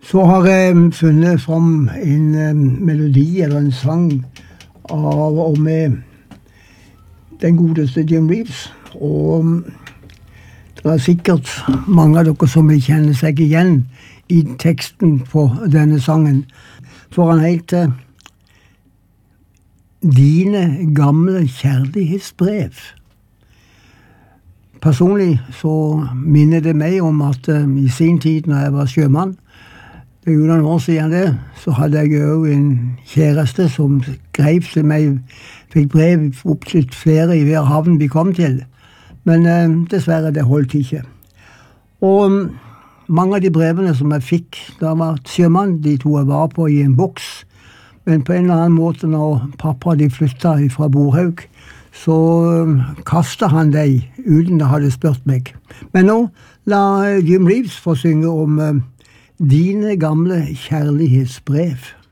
Så har jeg funnet fram en melodi eller en sang av og med den godeste Jim Reeves. Og det er sikkert mange av dere som vil kjenne seg igjen i teksten på denne sangen. For han heter Dine gamle kjærlighetsbrev. Personlig så minner det meg om at i sin tid når jeg var sjømann, det er jo noen år siden det, så hadde jeg jo en kjæreste som skrev til meg, fikk brev opptil flere i hver havn vi kom til, men dessverre det holdt ikke. Og mange av de brevene som jeg fikk da jeg var sjømann, de to jeg var på i en boks, men på en eller annen måte når pappa de flyttet fra Borhaug, så kastet han deg uten å hadde spurt meg. Men nå la Jim Reeves få synge om Dine gamle kjærlighetsbrev.